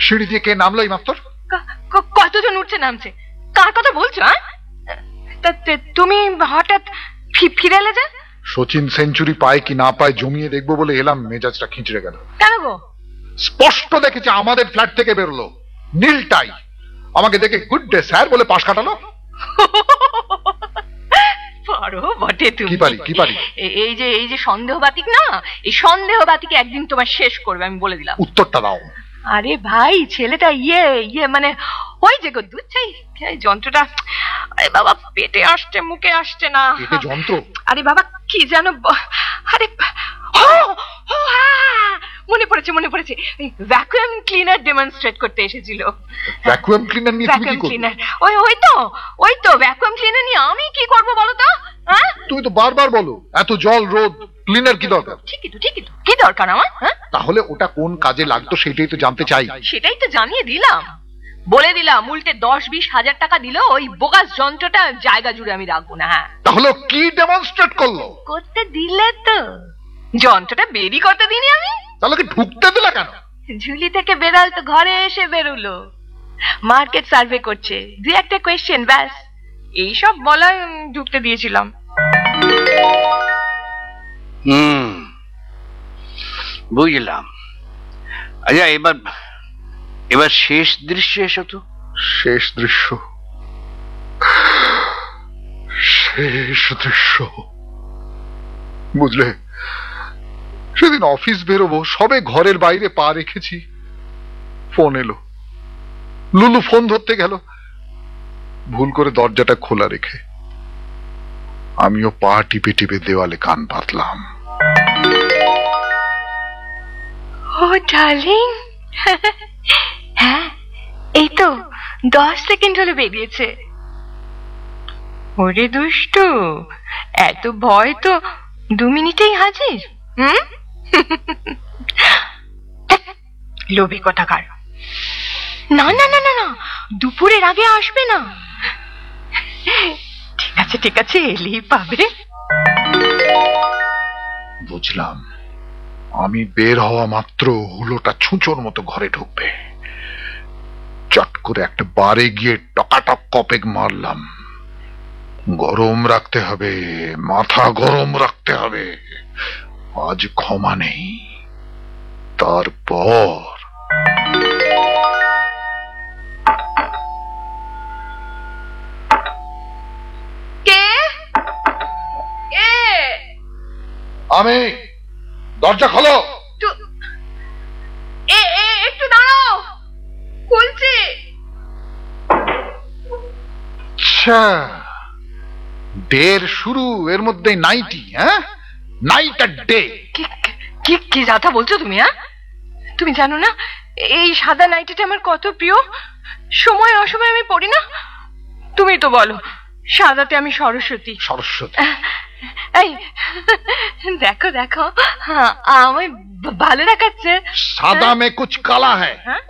সিঁড়ি দিয়ে কে নামলো এই মাত্র? কতজন উঠছে নামছে, কার কথা বলছো? তুমি হঠাৎ ফিরে এলে যে? সচিন সেঞ্চুরি পায় কি না পায় জমিয়ে দেখবো বলে এলাম, মেজাজটা খিঁচড়ে গেল। কেন গো? স্পষ্ট দেখেছে আমাদের ফ্ল্যাট থেকে বেরোলো নীলটাই, আমাকে দেখে গুড ডে স্যার বলে পাশ কাটালো। পারো বটে তুমি। কি পারি? এই যে সন্দেহবাতিক না, এই সন্দেহবাতিকে একদিন তোমার শেষ করবে, আমি বলে দিলাম। উত্তরটা দাও। আরে ভাই, ছেলেটা ইয়ে মানে ওই যে গো দুধ চাই যন্ত্রটা, আরে বাবা পেটে আসছে মুখে আসছে না। পেটে যন্ত্র? আরে বাবা কি জানো, আরে মনে পড়েছে, ভ্যাকুয়াম ক্লিনার ডেমনস্ট্রেট করতে এসেছিল। ভ্যাকুয়াম ক্লিনার নিয়ে তুমি কি করবে? ওই তো ভ্যাকুয়াম ক্লিনার নিয়ে আমি কি করব বলো তো? তুমি তো বারবার বলো এত জল রোদ ক্লিনার কি দরকার। ঠিকই তো কি দরকার আমার? তাহলে ওটা কোন কাজে লাগতো সেটাই তো জানতে চাই। সেটাই তো জানিয়ে দিলাম, বলে দিলাম উল্টে 10-20 হাজার টাকা দিল ওই বোগাস যন্ত্রটা জায়গা জুড়ে আমি রাখবো না। তাহলে কি ডেমনস্ট্রেট করলো? করতে দিলে তো, যন্ত্রটা বেরি করতে দিইনি আমি। তাহলে কি ঢুকতে দিলে কেন? ঝুলি থেকে বেরাল তো ঘরে এসে বেরুলো, মার্কেট সার্ভে করছে, 2-1টা কোয়েশ্চেন ব্যাস, এইসব বলাই ঢুকতে দিয়েছিলাম। বুঝলাম। আচ্ছা এবার শেষ দৃশ্য এসো তো। শেষ দৃশ্য বুঝলে, সেদিন অফিস বেরোবো সবে ঘরের বাইরে পা রেখেছি, ফোন এলো। লুলু ফোন ধরতে গেল, ভুল করে দরজাটা খোলা রেখে আমিও পা টিপে টিপে দেওয়ালে কান পাতলাম। ও ডার্লিং, হ্যাঁ এই তো 10 সেকেন্ড হলে বেরিয়েছে। ওরে দুষ্টু, এত ভয় তো 2 মিনিটেই হাজির। লোভী কোথাকার। না, দুপুরের আগে আসবে না। ঠিক আছে এলেই পাবে। বুঝলাম আমি বের হওয়া মাত্র হুলোটা ছুঁচোর মতো ঘরে ঢুকবে। চট করে একটা বারে গিয়ে টকাটক কপেক মারলাম। গরম রাখতে হবে, মাথা গরম রাখতে হবে, আজ ক্ষমা নেই। তারপর আমি, দরজা খোলো। একটু দাঁড়াও, খুলছি। ডের শুরু, এর মধ্যে নাইটি। নাইট আর ডে। কি যাতা বলছো তুমি? তুমি জানো না এই সাদা নাইটিটা আমার কত প্রিয়, সময় অসময় আমি পড়ি না। তুমি তো বলো সাদাতে আমি সরস্বতী। এই দেখো আমায় ভালো দেখাচ্ছে। সাদা মে কুছ কালা হ্যায়।